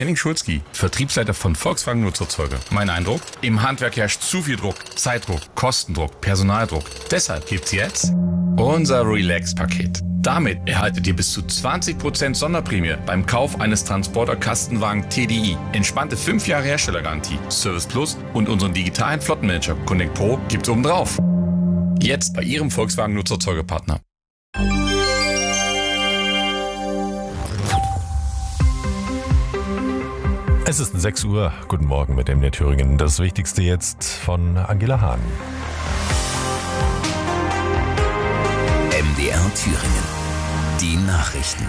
Henning Schulzki, Vertriebsleiter von Volkswagen Nutzfahrzeuge. Mein Eindruck? Im Handwerk herrscht zu viel Druck. Zeitdruck, Kostendruck, Personaldruck. Deshalb gibt's jetzt unser Relax-Paket. Damit erhaltet ihr bis zu 20% Sonderprämie beim Kauf eines Transporter-Kastenwagen TDI. Entspannte 5 Jahre Herstellergarantie, Service Plus und unseren digitalen Flottenmanager Connect Pro gibt's obendrauf. Jetzt bei Ihrem Volkswagen Nutzfahrzeuge-Partner. Es ist 6 Uhr. Guten Morgen mit MDR Thüringen. Das Wichtigste jetzt von Angela Hahn. MDR Thüringen. Die Nachrichten.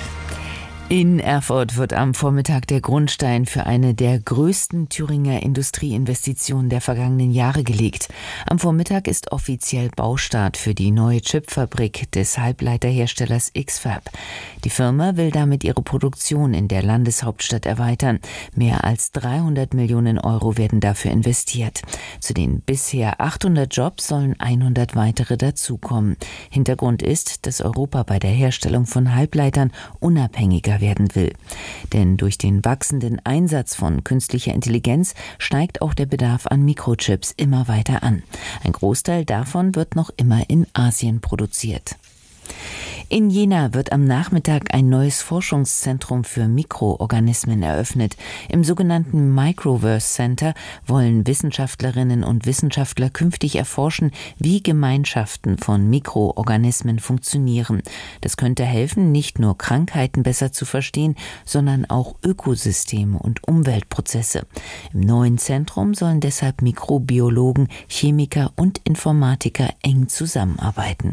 In Erfurt wird am Vormittag der Grundstein für eine der größten Thüringer Industrieinvestitionen der vergangenen Jahre gelegt. Am Vormittag ist offiziell Baustart für die neue Chipfabrik des Halbleiterherstellers X-Fab. Die Firma will damit ihre Produktion in der Landeshauptstadt erweitern. Mehr als 300 Millionen Euro werden dafür investiert. Zu den bisher 800 Jobs sollen 100 weitere dazukommen. Hintergrund ist, dass Europa bei der Herstellung von Halbleitern unabhängiger werden will. Denn durch den wachsenden Einsatz von künstlicher Intelligenz steigt auch der Bedarf an Mikrochips immer weiter an. Ein Großteil davon wird noch immer in Asien produziert. In Jena wird am Nachmittag ein neues Forschungszentrum für Mikroorganismen eröffnet. Im sogenannten Microverse Center wollen Wissenschaftlerinnen und Wissenschaftler künftig erforschen, wie Gemeinschaften von Mikroorganismen funktionieren. Das könnte helfen, nicht nur Krankheiten besser zu verstehen, sondern auch Ökosysteme und Umweltprozesse. Im neuen Zentrum sollen deshalb Mikrobiologen, Chemiker und Informatiker eng zusammenarbeiten.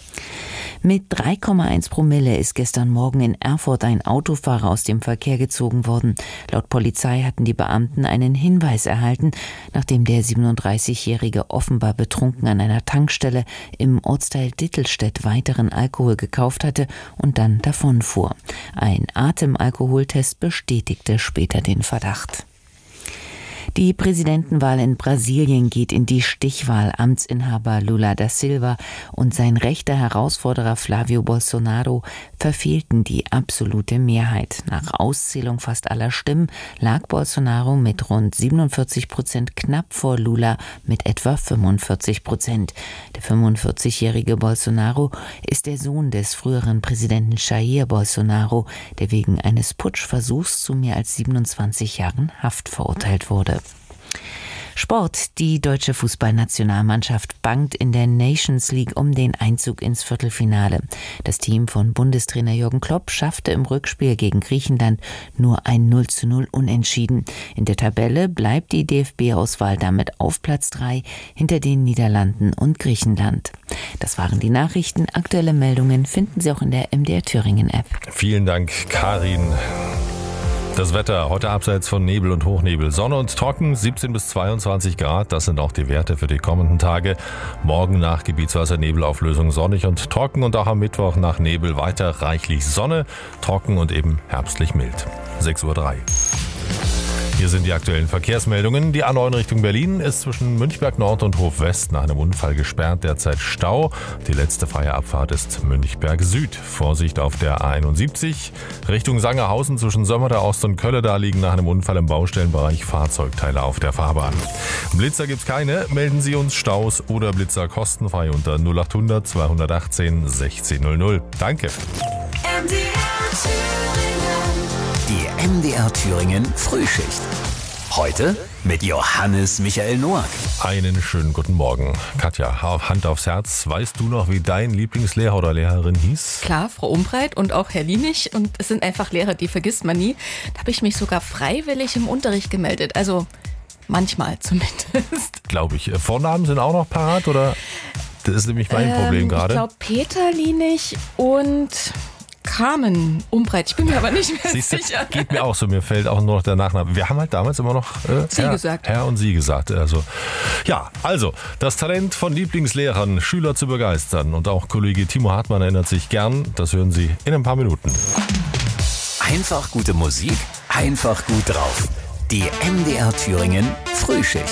Mit 3,1 Promille ist gestern Morgen in Erfurt ein Autofahrer aus dem Verkehr gezogen worden. Laut Polizei hatten die Beamten einen Hinweis erhalten, nachdem der 37-Jährige offenbar betrunken an einer Tankstelle im Ortsteil Dittelstedt weiteren Alkohol gekauft hatte und dann davonfuhr. Ein Atemalkoholtest bestätigte später den Verdacht. Die Präsidentenwahl in Brasilien geht in die Stichwahl. Amtsinhaber Lula da Silva und sein rechter Herausforderer Flávio Bolsonaro verfehlten die absolute Mehrheit. Nach Auszählung fast aller Stimmen lag Bolsonaro mit rund 47% knapp vor Lula mit etwa 45%. Der 45-jährige Bolsonaro ist der Sohn des früheren Präsidenten Jair Bolsonaro, der wegen eines Putschversuchs zu mehr als 27 Jahren Haft verurteilt wurde. Sport. Die deutsche Fußballnationalmannschaft bangt in der Nations League um den Einzug ins Viertelfinale. Das Team von Bundestrainer Jürgen Klopp schaffte im Rückspiel gegen Griechenland nur ein 0:0 Unentschieden. In der Tabelle bleibt die DFB-Auswahl damit auf Platz 3 hinter den Niederlanden und Griechenland. Das waren die Nachrichten. Aktuelle Meldungen finden Sie auch in der MDR Thüringen App. Vielen Dank, Karin. Das Wetter heute abseits von Nebel und Hochnebel. Sonne und trocken, 17 bis 22 Grad. Das sind auch die Werte für die kommenden Tage. Morgen nach gebietsweiser Nebelauflösung sonnig und trocken und auch am Mittwoch nach Nebel weiter reichlich Sonne, trocken und eben herbstlich mild. 6:03 Uhr. Hier sind die aktuellen Verkehrsmeldungen. Die A9 Richtung Berlin ist zwischen Münchberg Nord und Hof West nach einem Unfall gesperrt. Derzeit Stau. Die letzte freie Abfahrt ist Münchberg Süd. Vorsicht auf der A71. Richtung Sangerhausen zwischen Sömmerda Ost und Kölleda liegen nach einem Unfall im Baustellenbereich Fahrzeugteile auf der Fahrbahn. Blitzer gibt's keine. Melden Sie uns Staus oder Blitzer kostenfrei unter 0800 218 1600. Danke. Die MDR Thüringen Frühschicht. Heute mit Johannes Michael Noack. Einen schönen guten Morgen. Katja, Hand aufs Herz. Weißt du noch, wie dein Lieblingslehrer oder Lehrerin hieß? Klar, Frau Umbreit und auch Herr Lienig. Und es sind einfach Lehrer, die vergisst man nie. Da habe ich mich sogar freiwillig im Unterricht gemeldet. Also manchmal zumindest. Glaube ich. Vornamen sind auch noch parat, oder? Das ist nämlich mein Problem gerade. Ich glaube Peter Lienig und Carmen Umbreit. Ich bin mir aber nicht mehr sicher. Geht mir auch so. Mir fällt auch nur noch der Nachname. Wir haben halt damals immer noch Herr und Sie gesagt. Also, ja, also das Talent von Lieblingslehrern, Schüler zu begeistern. Und auch Kollege Timo Hartmann erinnert sich gern. Das hören Sie in ein paar Minuten. Einfach gute Musik, einfach gut drauf. Die MDR Thüringen Frühschicht.